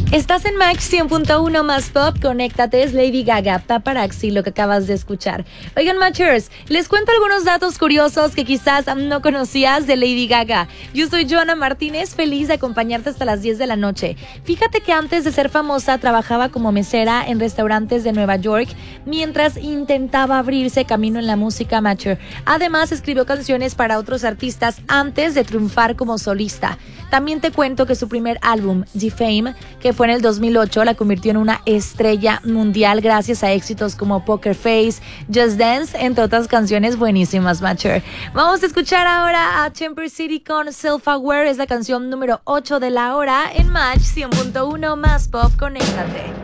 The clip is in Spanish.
Estás en Match 100.1 más pop, conéctate, es Lady Gaga, Paparazzi, lo que acabas de escuchar. Oigan, Matchers, les cuento algunos datos curiosos que quizás no conocías de Lady Gaga. Yo soy Joana Martínez, feliz de acompañarte hasta las 10 de la noche. Fíjate que antes de ser famosa trabajaba como mesera en restaurantes de Nueva York, mientras intentaba abrirse camino en la música, Matcher. Además, escribió canciones para otros artistas antes de triunfar como solista. También te cuento que su primer álbum, The Fame, que fue en el 2008, la convirtió en una estrella mundial gracias a éxitos como Poker Face, Just Dance, entre otras canciones buenísimas, Matcher. Vamos a escuchar ahora a Temper City con Self Aware, es la canción número 8 de la hora en Match 100.1 más pop, conéctate.